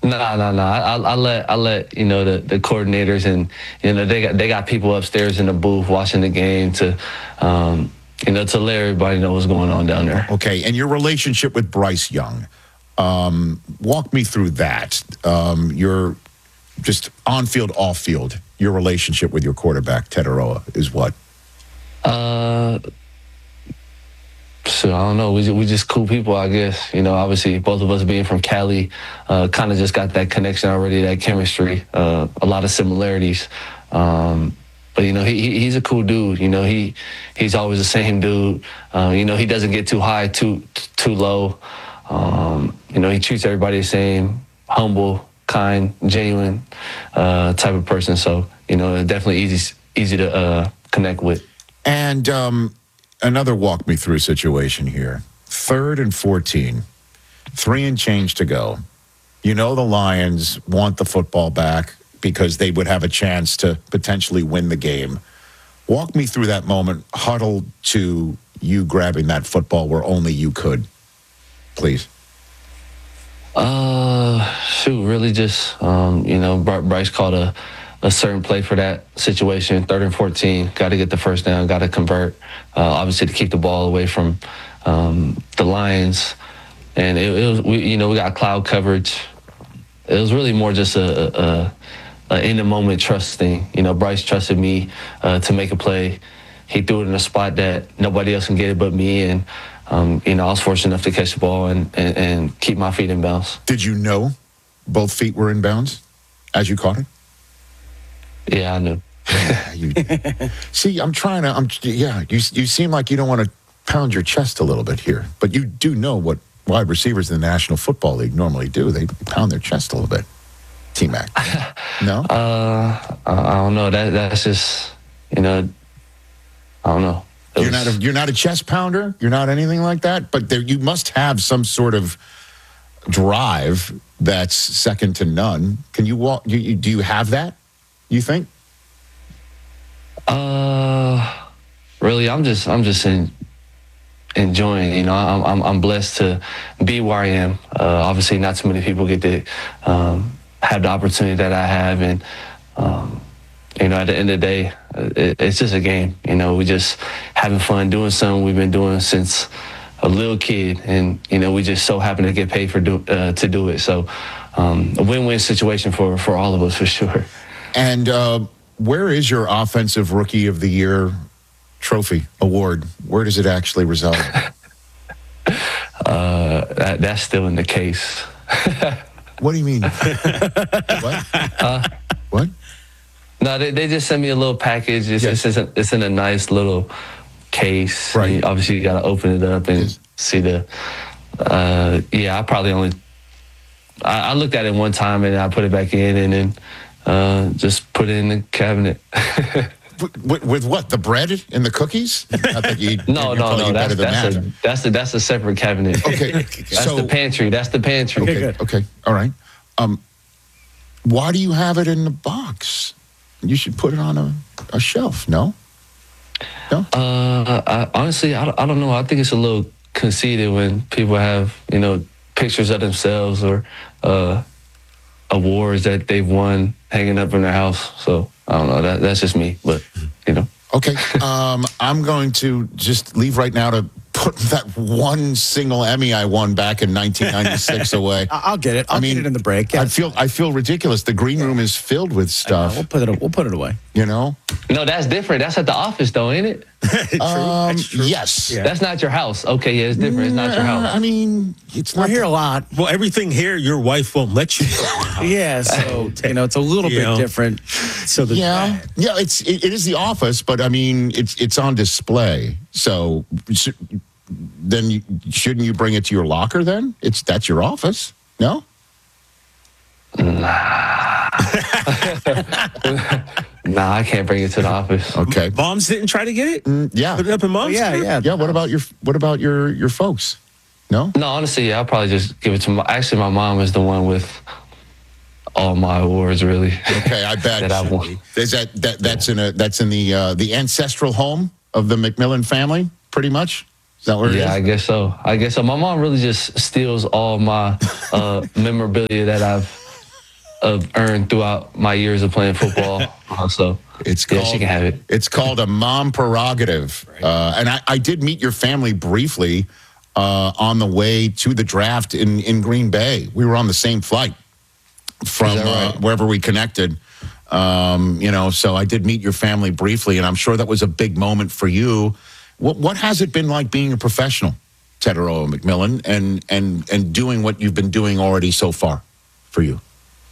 No. I let the coordinators and they got people upstairs in the booth watching the game to to let everybody know what's going on down there. Okay, and your relationship with Bryce Young, walk me through that. Your just on field, off field, your relationship with your quarterback Ted Aroa is what? So I don't know. We just cool people, I guess. Obviously both of us being from Cali, kind of just got that connection already, that chemistry, a lot of similarities. But he's a cool dude. He's always the same dude. He doesn't get too high, too low. He treats everybody the same, humble, kind, genuine type of person. So definitely easy to connect with. And another walk me through situation here. 3rd and 14, 3 and change to go. The Lions want the football back because they would have a chance to potentially win the game. Walk me through that moment, huddled to you grabbing that football where only you could, please. Really just, Bryce called a certain play for that situation, 3rd and 14. Got to get the first down, got to convert, obviously to keep the ball away from the Lions. And we got cloud coverage. It was really more just a in the moment trust thing. Bryce trusted me to make a play. He threw it in a spot that nobody else can get it but me. And I was fortunate enough to catch the ball and keep my feet in bounds. Did you know both feet were in bounds as you caught it? Yeah, I knew. See, you seem like you don't want to pound your chest a little bit here, but you do know what wide receivers in the National Football League normally do. They pound their chest a little bit. T-Mac. No? I don't know. That's just, I don't know. You're not a chest pounder? You're not anything like that? But you must have some sort of drive that's second to none. Can you walk? Do you have that, you think? Really, I'm just enjoying. I'm blessed to be where I am. Obviously, not too many people get to have the opportunity that I have, and at the end of the day, it's just a game. We just having fun doing something we've been doing since a little kid, and we just so happen to get paid to do it. So a win-win situation for all of us, for sure. And where is your Offensive Rookie of the Year trophy award? Where does it actually reside? That's still in the case. What do you mean? What? What? No, they just sent me a little package. It's in a nice little case. Right. Obviously, you got to open it up and see the. I probably only. I looked at it one time and I put it back in and then just put it in the cabinet. With what? The bread and the cookies? I think No. That's a separate cabinet. Okay. That's the pantry. That's the pantry. Okay. Good. Okay. All right. Why do you have it in the box? You should put it on a shelf. No. Honestly, I don't know. I think it's a little conceited when people have pictures of themselves or awards that they've won hanging up in their house. So I don't know. That's just me, but Okay. I'm going to just leave right now to put that one single Emmy I won back in 1996 away. I'll get it. I'll get it in the break. Yeah. I feel ridiculous. The green room is filled with stuff. We'll put it away. No, that's different. That's at the office, though, ain't it? That's true. Yes. Yeah. That's not your house. Okay, yeah, it's different. It's not your house. I mean, it's not. We're here a lot. Well, everything here, your wife won't let you. Yeah, so it's a little bit different. So yeah, it is the office, but I mean, it's on display. So then shouldn't you bring it to your locker? Then that's your office. No. Nah, I can't bring it to the office. Okay. Moms didn't try to get it? Yeah. Put it up in mom's? Yeah. What about your folks? No? No, honestly, I'll probably just give it to actually, my mom is the one with all my awards, really. Okay, I bet. that I won. Is that's in the ancestral home of the McMillan family, pretty much? Is that where it is? Yeah, I guess so. My mom really just steals all my memorabilia that I've I've earned throughout my years of playing football. So It's yeah, called, she can have it. It's called a mom prerogative. And I did meet your family briefly on the way to the draft in Green Bay. We were on the same flight from right? wherever we connected. So I did meet your family briefly, and I'm sure that was a big moment for you. What has it been like being a professional, Tetairoa McMillan, and doing what you've been doing already so far for you?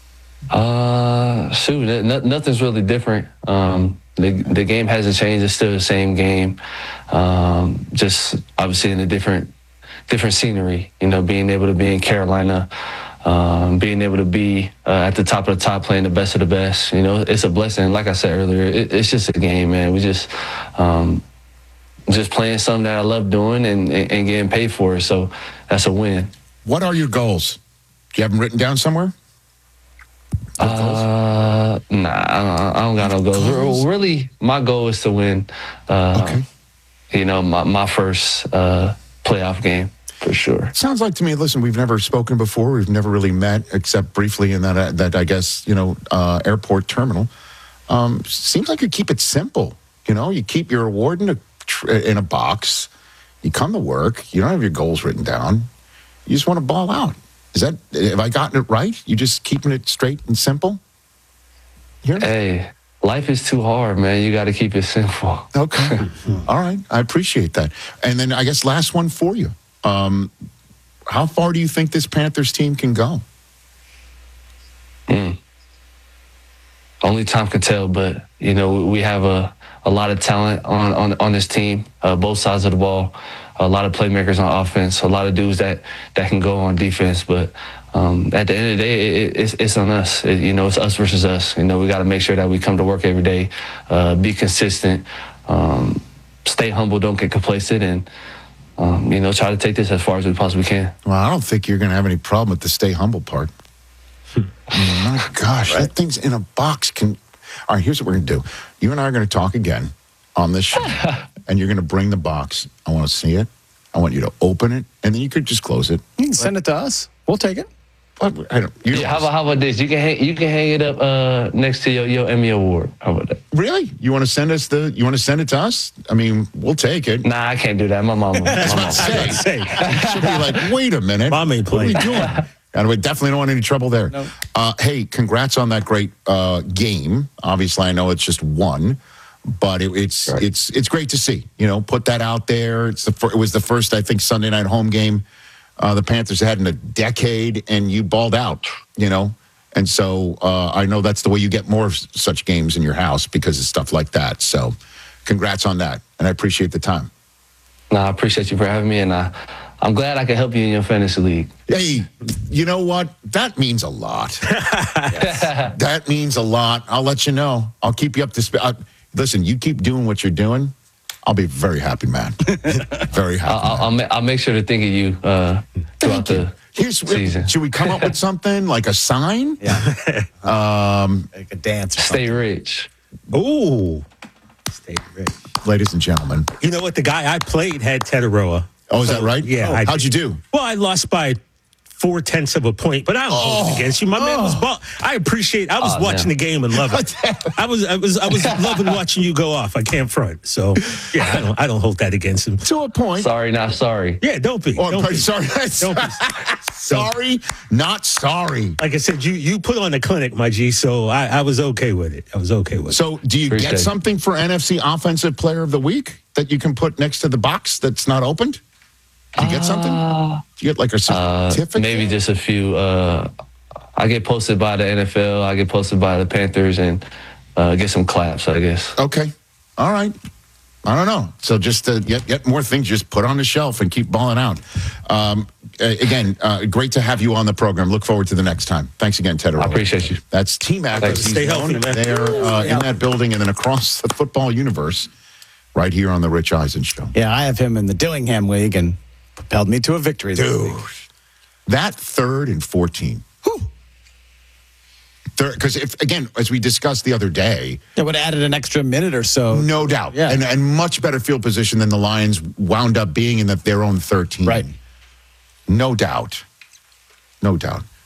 Nothing's really different. The game hasn't changed. It's still the same game. Just obviously in a different scenery. Being able to be in Carolina, being able to be at the top of the top, playing the best of the best. It's a blessing. Like I said earlier, it's just a game, man. We just playing something that I love doing and getting paid for it. So that's a win. What are your goals? Do you have them written down somewhere? Nah, I don't got no goals. Really, my goal is to win. Okay. My first playoff game for sure. Sounds like to me. Listen, we've never spoken before. We've never really met except briefly in that I guess airport terminal. Seems like you keep it simple. You keep your award in a box. You come to work. You don't have your goals written down. You just want to ball out. Have I gotten it right? You just keeping it straight and simple? Here? Hey, life is too hard, man. You got to keep it simple. Okay. All right. I appreciate that. And then I guess last one for you. How far do you think this Panthers team can go? Only time can tell, but we have a lot of talent on this team, both sides of the ball. A lot of playmakers on offense, a lot of dudes that can go on defense. But at the end of the day, it's on us. It's us versus us. We got to make sure that we come to work every day, be consistent, stay humble, don't get complacent, and try to take this as far as we possibly can. Well, I don't think you're going to have any problem with the stay humble part. My gosh, that thing's in a box. All right, here's what we're going to do. You and I are going to talk again on this show, and you're going to bring the box. I want to see it. I want you to open it, and then you could just close it. You can send it to us. We'll take it. I don't. How about this? You can hang it up next to your Emmy award. How about that? Really? You want to send us You want to send it to us? I mean, we'll take it. Nah, I can't do that. My mama. Say, she'll be like, wait a minute. Mom ain't What are we playing. doing? And we definitely don't want any trouble there. No. Hey, congrats on that great game. Obviously, I know it's just one, but it's great to see. Put that out there. It was the first, I think, Sunday night home game the Panthers had in a decade, and you balled out. And so I know that's the way you get more of such games in your house because of stuff like that. So, congrats on that, and I appreciate the time. No, I appreciate you for having me, and I'm glad I can help you in your fantasy league. Hey, you know what? That means a lot. Yes. That means a lot. I'll let you know. I'll keep you up to speed. Listen, you keep doing what you're doing. I'll be very happy, man. Very happy. I'll make sure to think of you throughout the season. Should we come up with something like a sign? Yeah. Like a dance. Or Stay rich. Ooh. Stay rich. Ladies and gentlemen. You know what? The guy I played had Tetairoa. Oh, is that right? Yeah. How'd you do? Well, I lost by 0.4 of a point, but I don't hold it against you. My man was ball. I was watching the game and loving it. I was loving watching you go off. I can't front. So yeah, I don't hold that against him. To a point. Sorry, not sorry. Yeah, don't be. Oh, Don't be. sorry. Don't be. Sorry, not sorry. Like I said, you put on the clinic, my G. So I was okay with it. I was okay with it. So, do you Appreciate get it. something for NFC Offensive Player of the Week that you can put next to the box that's not opened? Do you get something? Do you get like a certificate? Maybe just a few. I get posted by the NFL. I get posted by the Panthers, and get some claps, I guess. Okay. All right. I don't know. So just get more things just put on the shelf and keep balling out. Again, great to have you on the program. Look forward to the next time. Thanks again, Tetairoa. I appreciate you. That's T-Mac. Thanks. He's Stay healthy, known man. there in that building and then across the football universe right here on the Rich Eisen Show. Yeah, I have him in the Dillingham League and propelled me to a victory. this Dude, week. that 3rd and 14. Because again, as we discussed the other day, It would have added an extra minute or so. no doubt, Yeah. and much better field position than the Lions wound up being in their own 13. Right. No doubt. No doubt.